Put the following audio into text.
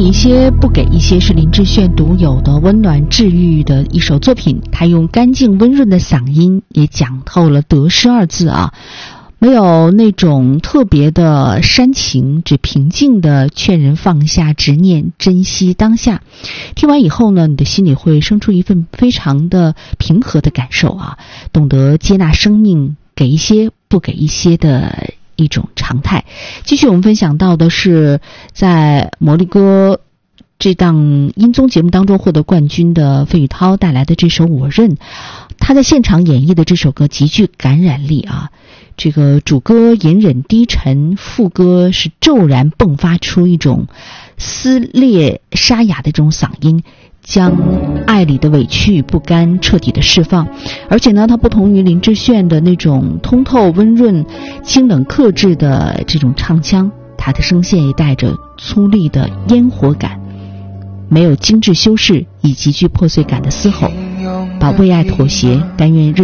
一些不给一些是林志炫独有的温暖治愈的一首作品，他用干净温润的嗓音也讲透了得失二字啊，没有那种特别的煽情，只平静的劝人放下执念，珍惜当下。听完以后呢，你的心里会生出一份非常的平和的感受啊，懂得接纳生命，给一些不给一些的一种常态。继续我们分享到的是在魔力歌这档音综节目当中获得冠军的费宇涛带来的这首《我认》，他在现场演绎的这首歌极具感染力啊。这个主歌隐忍低沉，副歌是骤然迸发出一种撕裂沙哑的这种嗓音，将爱里的委屈与不甘彻底的释放。而且呢，它不同于林志炫的那种通透温润清冷克制的这种唱腔，他的声线也带着粗粝的烟火感，没有精致修饰以极具破碎感的嘶吼，把为爱妥协甘愿